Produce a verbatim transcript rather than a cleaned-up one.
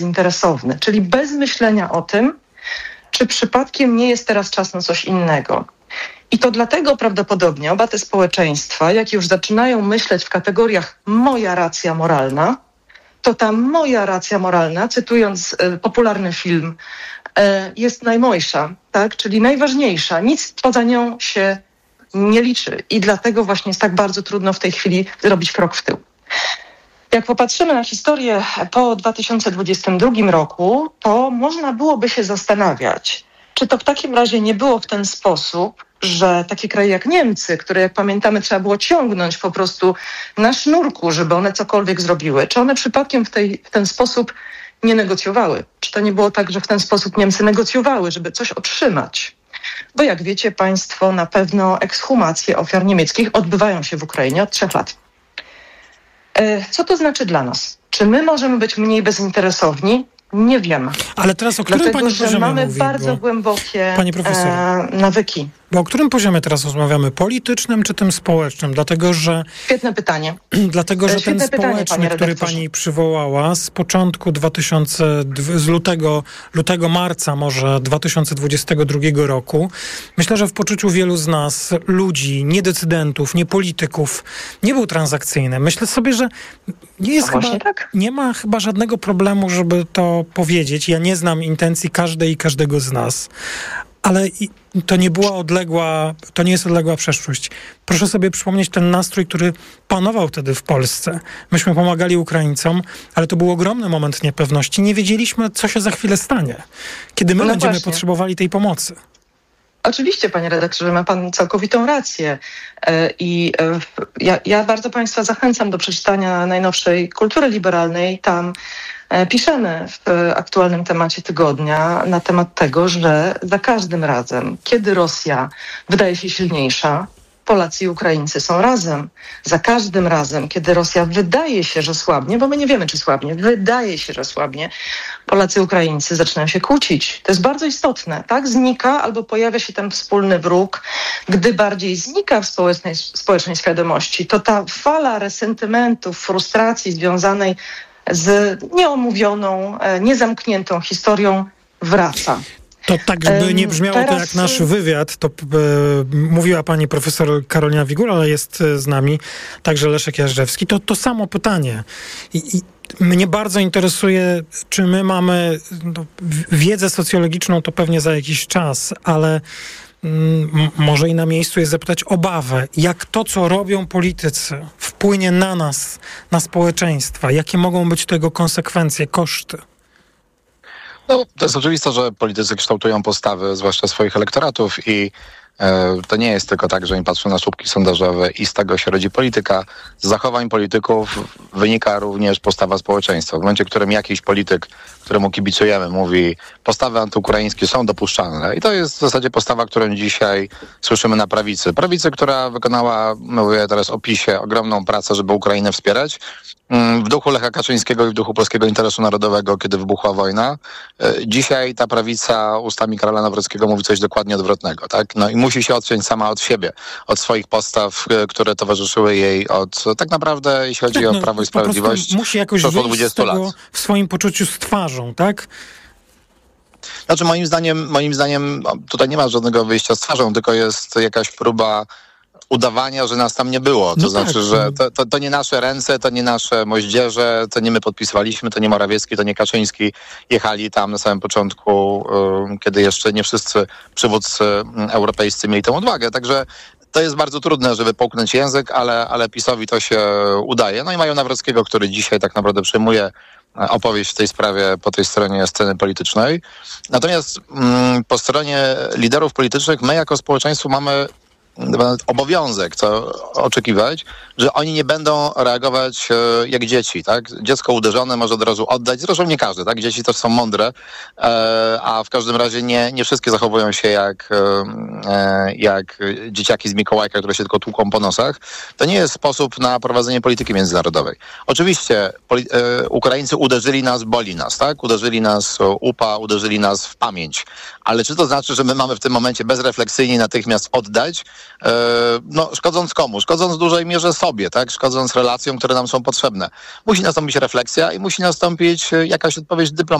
bezinteresowny, czyli bez myślenia o tym, czy przypadkiem nie jest teraz czas na coś innego. I to dlatego prawdopodobnie oba te społeczeństwa, jak już zaczynają myśleć w kategoriach moja racja moralna, to ta moja racja moralna, cytując y, popularny film, y, jest najmojsza, tak? Czyli najważniejsza. Nic poza nią się nie liczy. I dlatego właśnie jest tak bardzo trudno w tej chwili zrobić krok w tył. Jak popatrzymy na historię po dwa tysiące dwudziestym drugim roku, to można byłoby się zastanawiać, czy to w takim razie nie było w ten sposób, że takie kraje jak Niemcy, które jak pamiętamy trzeba było ciągnąć po prostu na sznurku, żeby one cokolwiek zrobiły, czy one przypadkiem w, tej, w ten sposób nie negocjowały? Czy to nie było tak, że w ten sposób Niemcy negocjowały, żeby coś otrzymać? Bo jak wiecie państwo, na pewno ekshumacje ofiar niemieckich odbywają się w Ukrainie od trzech lat. Co to znaczy dla nas? Czy my możemy być mniej bezinteresowni? Nie wiem. Ale teraz o którym Dlatego, pani że poziomie mamy mówi, bardzo bo... głębokie Pani profesor, e, nawyki. Bo o którym poziomie teraz rozmawiamy? Politycznym czy tym społecznym? Dlatego, że... Świetne pytanie. Dlatego, że Świetne ten pytanie, społeczny, który pani przywołała z początku dwa tysiące, z lutego, lutego, marca może dwa tysiące dwudziestego drugiego roku, myślę, że w poczuciu wielu z nas, ludzi, nie decydentów, nie polityków, nie był transakcyjny. Myślę sobie, że nie jest chyba, tak. nie ma chyba żadnego problemu, żeby to powiedzieć. Ja nie znam intencji każdej i każdego z nas. Ale to nie była odległa, to nie jest odległa przeszłość. Proszę sobie przypomnieć ten nastrój, który panował wtedy w Polsce. Myśmy pomagali Ukraińcom, ale to był ogromny moment niepewności. Nie wiedzieliśmy, co się za chwilę stanie, kiedy my no będziemy właśnie. potrzebowali tej pomocy. Oczywiście, panie redaktorze, ma pan całkowitą rację. I ja, ja bardzo państwa zachęcam do przeczytania najnowszej Kultury Liberalnej. Tam piszemy w aktualnym temacie tygodnia na temat tego, że za każdym razem, kiedy Rosja wydaje się silniejsza, Polacy i Ukraińcy są razem. Za każdym razem, kiedy Rosja wydaje się, że słabnie, bo my nie wiemy, czy słabnie, wydaje się, że słabnie, Polacy i Ukraińcy zaczynają się kłócić. To jest bardzo istotne, tak? Znika albo pojawia się ten wspólny wróg. Gdy bardziej znika w społecznej, społecznej świadomości, to ta fala resentymentów, frustracji związanej z nieomówioną, niezamkniętą historią wraca. To tak, żeby nie brzmiało Teraz... to jak nasz wywiad, to e, mówiła pani profesor Karolina Wigura, ale jest z nami także Leszek Jażdżewski. To to samo pytanie. I, i mnie bardzo interesuje, czy my mamy no, wiedzę socjologiczną, to pewnie za jakiś czas, ale m, może i na miejscu jest zapytać obawę, jak to, co robią politycy, wpłynie na nas, na społeczeństwa, jakie mogą być tego konsekwencje, koszty. No, to jest oczywiste, że politycy kształtują postawy, zwłaszcza swoich elektoratów i e, to nie jest tylko tak, że im patrzą na słupki sondażowe i z tego się rodzi polityka. Z zachowań polityków wynika również postawa społeczeństwa. W momencie, w którym jakiś polityk, któremu kibicujemy, mówi, postawy antyukraińskie są dopuszczalne i to jest w zasadzie postawa, którą dzisiaj słyszymy na prawicy. Prawicy, która wykonała, mówię teraz o PiSie, ogromną pracę, żeby Ukrainę wspierać. W duchu Lecha Kaczyńskiego i w duchu polskiego interesu narodowego, kiedy wybuchła wojna. Dzisiaj ta prawica ustami Karola Nawrockiego mówi coś dokładnie odwrotnego, tak? No i musi się odciąć sama od siebie, od swoich postaw, które towarzyszyły jej od, tak naprawdę, jeśli chodzi tak, no, o Prawo i Sprawiedliwość, musi jakoś wyjść z tego lat. W swoim poczuciu z twarzą, tak? Znaczy moim zdaniem, moim zdaniem tutaj nie ma żadnego wyjścia z twarzą, tylko jest jakaś próba udawania, że nas tam nie było. To no znaczy, tak. że to, to, to nie nasze ręce, to nie nasze moździerze, to nie my podpisywaliśmy, to nie Morawiecki, to nie Kaczyński jechali tam na samym początku, yy, kiedy jeszcze nie wszyscy przywódcy europejscy mieli tę odwagę. Także to jest bardzo trudne, żeby połknąć język, ale, ale PiS-owi to się udaje. No i mają Nawrockiego, który dzisiaj tak naprawdę przejmuje opowieść w tej sprawie po tej stronie sceny politycznej. Natomiast mm, po stronie liderów politycznych my jako społeczeństwo mamy obowiązek, co oczekiwać, że oni nie będą reagować e, jak dzieci, tak? Dziecko uderzone może od razu oddać, zresztą nie każdy, tak? Dzieci też są mądre, e, a w każdym razie nie, nie wszystkie zachowują się jak, e, jak dzieciaki z Mikołajka, które się tylko tłuką po nosach. To nie jest sposób na prowadzenie polityki międzynarodowej. Oczywiście poli- e, Ukraińcy uderzyli nas, boli nas, tak? Uderzyli nas upa, uderzyli nas w pamięć. Ale czy to znaczy, że my mamy w tym momencie bezrefleksyjnie natychmiast oddać? no, szkodząc komu? Szkodząc w dużej mierze sobie, tak? Szkodząc relacjom, które nam są potrzebne. Musi nastąpić refleksja i musi nastąpić jakaś odpowiedź dyplomatyczna